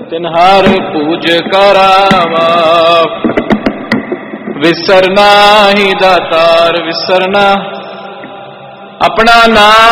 तिन्हार पूज करावा। विसरना ही दातार विसरना, अपना नाम